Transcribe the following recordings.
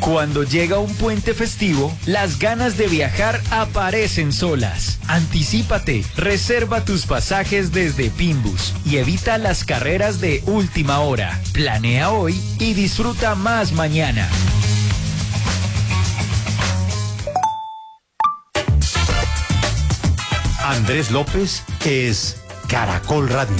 Cuando llega un puente festivo, las ganas de viajar aparecen solas. Anticípate, reserva tus pasajes desde Pinbus y evita las carreras de última hora. Planea hoy y disfruta más mañana. Andrés López es Caracol Radio.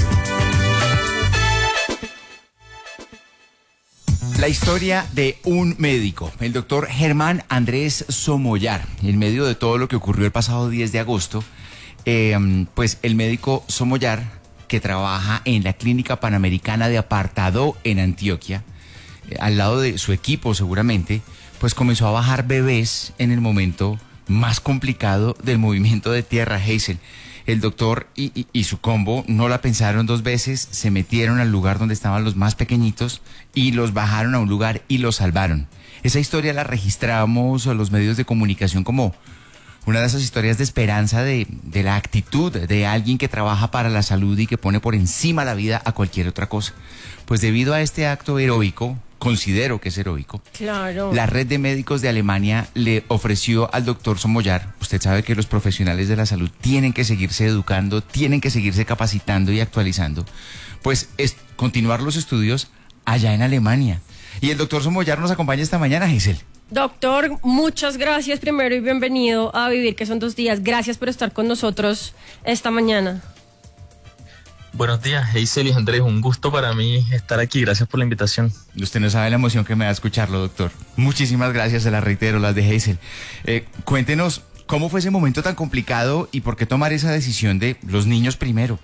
La historia de un médico, el doctor Germán Andrés Somollar. En medio de todo lo que ocurrió el pasado 10 de agosto, pues el médico Somollar, que trabaja en la Clínica Panamericana de Apartadó en Antioquia, al lado de su equipo seguramente, pues comenzó a bajar bebés en el momento más complicado del movimiento de tierra, Hazel. El doctor y su combo no la pensaron dos veces, se metieron al lugar donde estaban los más pequeñitos y los bajaron a un lugar y los salvaron. Esa historia la registramos a los medios de comunicación como una de esas historias de esperanza de la actitud de alguien que trabaja para la salud y que pone por encima la vida a cualquier otra cosa. Pues debido a este acto heroico, considero que es heroico, claro, la Red de Médicos de Alemania le ofreció al doctor Somollar, usted sabe que los profesionales de la salud tienen que seguirse educando, tienen que seguirse capacitando y actualizando, pues es continuar los estudios allá en Alemania. Y el doctor Somollar nos acompaña esta mañana, Giselle. Doctor, muchas gracias primero y bienvenido a Vivir, que son 2 días. Gracias por estar con nosotros esta mañana. Buenos días, Hazel y Andrés, un gusto para mí estar aquí, gracias por la invitación. Usted no sabe la emoción que me da escucharlo, doctor. Muchísimas gracias, se las reitero, las de Hazel. Cuéntenos, ¿cómo fue ese momento tan complicado y por qué tomar esa decisión de los niños primero?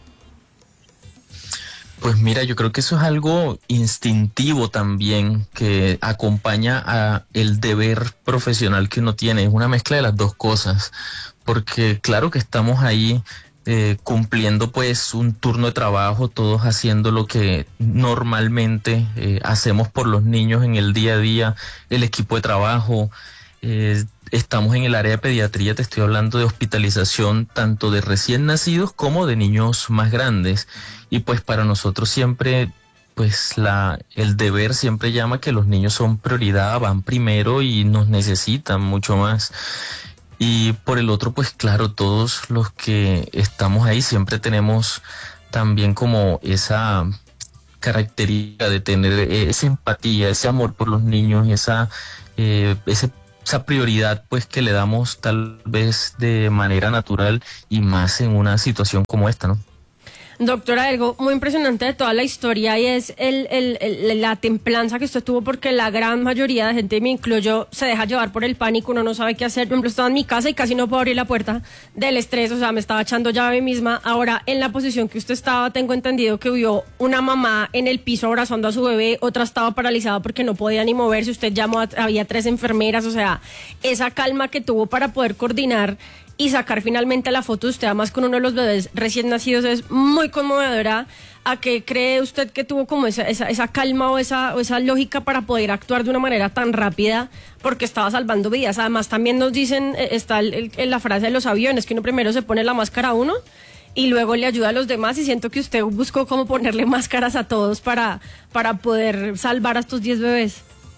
Pues mira, yo creo que eso es algo instintivo también, que acompaña a el deber profesional que uno tiene, es una mezcla de las dos cosas, porque claro que estamos ahí cumpliendo pues un turno de trabajo, todos haciendo lo que normalmente hacemos por los niños en el día a día, el equipo de trabajo, estamos en el área de pediatría, te estoy hablando de hospitalización tanto de recién nacidos como de niños más grandes, y pues para nosotros siempre pues el deber siempre llama que los niños son prioridad, van primero y nos necesitan mucho más. Y por el otro, pues claro, todos los que estamos ahí siempre tenemos también como esa característica de tener esa empatía, ese amor por los niños, esa prioridad pues que le damos tal vez de manera natural y más en una situación como esta, ¿no? Doctora, algo muy impresionante de toda la historia y es la templanza que usted tuvo, porque la gran mayoría de gente, me incluyo, se deja llevar por el pánico, uno no sabe qué hacer. Por ejemplo, estaba en mi casa y casi no puedo abrir la puerta del estrés, o sea, me estaba echando llave a mí misma. Ahora, en la posición que usted estaba, tengo entendido que vio una mamá en el piso abrazando a su bebé, otra estaba paralizada porque no podía ni moverse, usted llamó, había 3 enfermeras, o sea, esa calma que tuvo para poder coordinar y sacar finalmente la foto de usted, además con uno de los bebés recién nacidos, es muy conmovedora. ¿A qué cree usted que tuvo como esa calma o esa lógica para poder actuar de una manera tan rápida? Porque estaba salvando vidas. Además, también nos dicen, está la frase de los aviones, que uno primero se pone la máscara a uno y luego le ayuda a los demás, y siento que usted buscó cómo ponerle máscaras a todos para poder salvar a estos 10 bebés.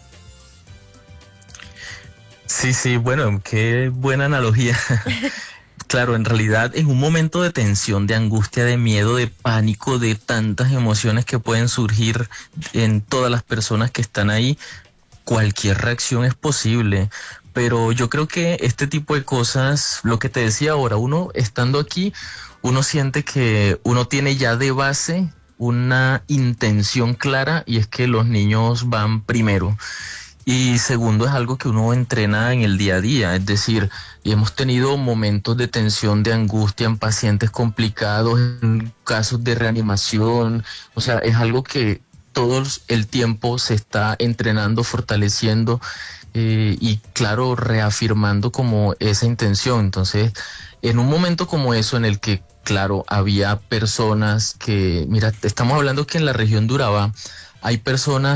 Sí, bueno, qué buena analogía. Claro, en realidad en un momento de tensión, de angustia, de miedo, de pánico, de tantas emociones que pueden surgir en todas las personas que están ahí, cualquier reacción es posible. Pero yo creo que este tipo de cosas, lo que te decía ahora, uno estando aquí, uno siente que uno tiene ya de base una intención clara, y es que los niños van primero. Y segundo, es algo que uno entrena en el día a día, es decir, hemos tenido momentos de tensión, de angustia en pacientes complicados, en casos de reanimación, o sea, es algo que todo el tiempo se está entrenando, fortaleciendo y claro, reafirmando como esa intención. Entonces, en un momento como eso en el que, claro, había personas que, mira, estamos hablando que en la región de Urabá hay personas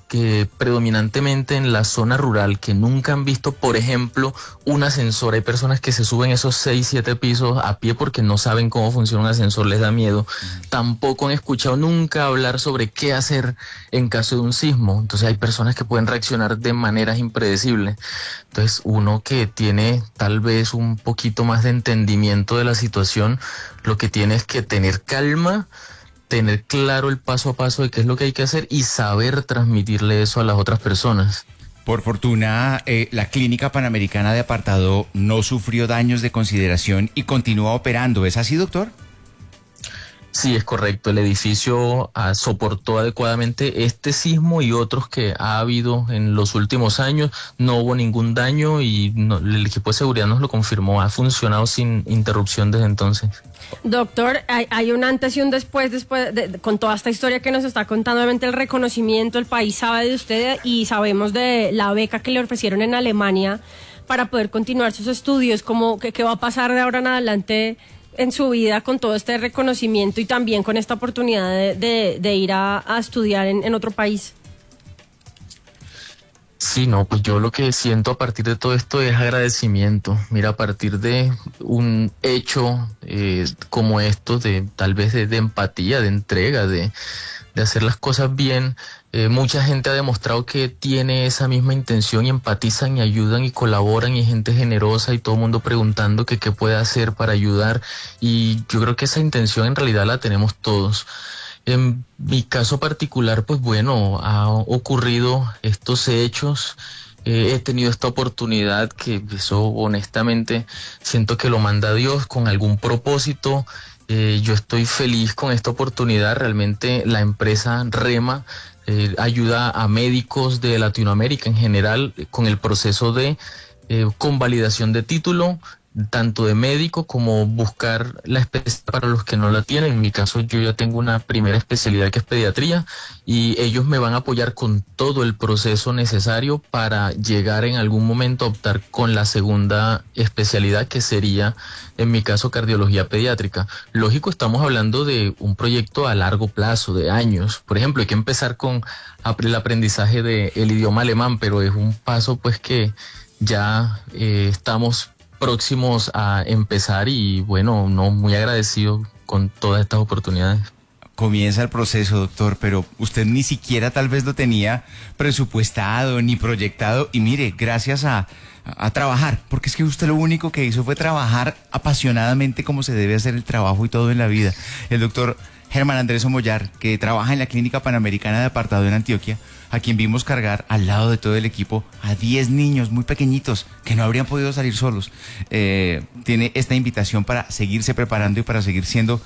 que predominantemente en la zona rural, que nunca han visto, por ejemplo, un ascensor. Hay personas que se suben esos 6, 7 pisos a pie porque no saben cómo funciona un ascensor, les da miedo. Tampoco han escuchado nunca hablar sobre qué hacer en caso de un sismo. Entonces hay personas que pueden reaccionar de maneras impredecibles. Entonces uno que tiene tal vez un poquito más de entendimiento de la situación, lo que tiene es que tener calma, tener claro el paso a paso de qué es lo que hay que hacer y saber transmitirle eso a las otras personas. Por fortuna, la Clínica Panamericana de Apartado no sufrió daños de consideración y continúa operando. ¿Es así, doctor? Sí, es correcto. El edificio soportó adecuadamente este sismo y otros que ha habido en los últimos años. No hubo ningún daño y el equipo de seguridad nos lo confirmó. Ha funcionado sin interrupción desde entonces. Doctor, hay un antes y un después con toda esta historia que nos está contando. Obviamente el reconocimiento, el país sabe de usted y sabemos de la beca que le ofrecieron en Alemania para poder continuar sus estudios. ¿Qué va a pasar de ahora en adelante en su vida con todo este reconocimiento y también con esta oportunidad de ir a estudiar en otro país? Sí, no, pues yo lo que siento a partir de todo esto es agradecimiento. Mira, a partir de un hecho como esto, tal vez de empatía, de entrega, de hacer las cosas bien, mucha gente ha demostrado que tiene esa misma intención y empatizan y ayudan y colaboran y gente generosa y todo el mundo preguntando que qué puede hacer para ayudar, y yo creo que esa intención en realidad la tenemos todos. En mi caso particular, pues bueno, ha ocurrido estos hechos, he tenido esta oportunidad que eso honestamente siento que lo manda Dios con algún propósito. Yo estoy feliz con esta oportunidad. Realmente la empresa Rema ayuda a médicos de Latinoamérica en general con el proceso de convalidación de título, tanto de médico como buscar la especialidad para los que no la tienen. En mi caso yo ya tengo una primera especialidad que es pediatría y ellos me van a apoyar con todo el proceso necesario para llegar en algún momento a optar con la segunda especialidad, que sería en mi caso cardiología pediátrica. Lógico, estamos hablando de un proyecto a largo plazo, de años. Por ejemplo, hay que empezar con el aprendizaje del idioma alemán, pero es un paso pues que ya estamos próximos a empezar y bueno, no, muy agradecido con todas estas oportunidades. Comienza el proceso, doctor, pero usted ni siquiera tal vez lo tenía presupuestado ni proyectado y mire, gracias a trabajar, porque es que usted lo único que hizo fue trabajar apasionadamente como se debe hacer el trabajo y todo en la vida. El doctor Germán Andrés Somollar, que trabaja en la Clínica Panamericana de Apartado en Antioquia, a quien vimos cargar al lado de todo el equipo a 10 niños muy pequeñitos que no habrían podido salir solos. Tiene esta invitación para seguirse preparando y para seguir siendo